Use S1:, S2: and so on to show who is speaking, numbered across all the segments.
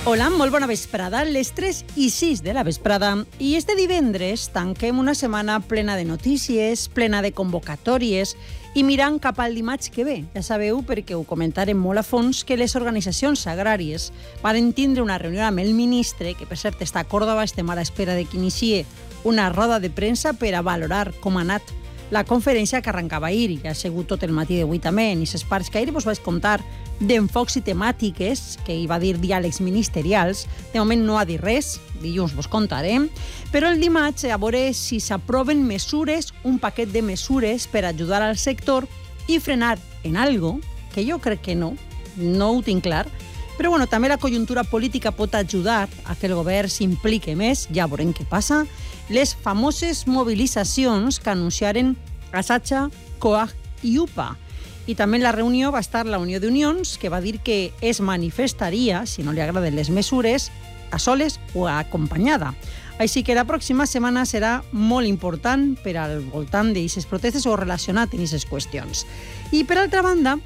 S1: Hola, molt bona vesprada, les 3 i 6 de la vesprada. I este divendres tanquem una setmana plena de notícies, plena de convocatòries i mirant cap al dimarts que ve. Ja sabeu, perquè ho comentarem molt a fons, que les organitzacions agràries van tindre una reunió amb el ministre, que per cert està a Còrdova, estem a l'espera de que iniciï una roda de premsa per a valorar com ha anat la conferència que arrencava ahir, que ha sigut tot el matí d'avui també, en aquestes parts que ahir vos vaig contar d'enfocs i temàtiques, que hi va dir diàlegs ministerials. De moment no ha dit res, dilluns vos contarem, però el dimarts a veure si s'aproven mesures, un paquet de mesures per ajudar al sector i frenar en algo, que jo crec que no ho tinc clar, però bueno, també la conjuntura política pot ajudar a que el govern s'implique més, ja veurem què passa, les famoses mobilitzacions que anunciaren Asatxa, COAG i UPA. I també en la reunió va estar la Unió d'Unions, que va dir que es manifestaria, si no li agraden les mesures, a soles o acompanyada. Així que la pròxima setmana serà molt important per al voltant d'aquestes protestes o relacionat amb aquestes qüestions. I per altra banda,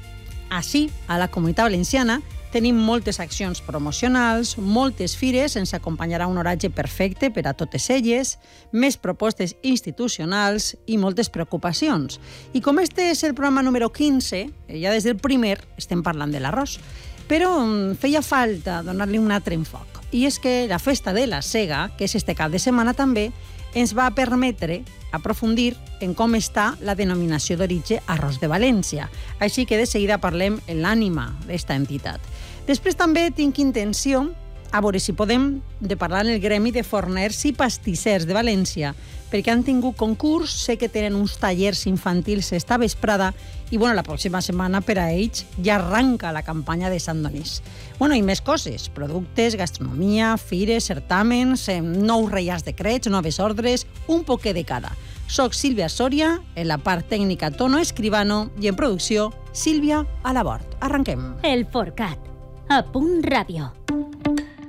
S1: així, a la Comunitat Valenciana, tenim moltes accions promocionals, moltes fires, ens acompanyarà un horatge perfecte per a totes elles, més propostes institucionals i moltes preocupacions. I com este és el programa número 15, ja des del primer estem parlant de l'arròs, però feia falta donar-li un altre enfoc. I és que la festa de la Sega, que és este cap de setmana també, ens va permetre aprofundir en com està la denominació d'origen Arròs de València. Així que de seguida parlem en l'ànima d'esta entitat. Després també tinc intenció, a veure si podem, de parlar en el gremi de forners i pastissers de València, perquè han tingut concurs, sé que tenen uns tallers infantils esta vesprada i la pròxima setmana per a ells ja arranca la campanya de Sant Donís. I més coses, productes, gastronomia, fires, certàmens, nous reials decrets, noves ordres, un poquet de cada. Soc Sílvia Soria, en la part tècnica Tono Escribano i en producció Sílvia Alabort. Arranquem.
S2: El Forcat, a Punt Ràdio.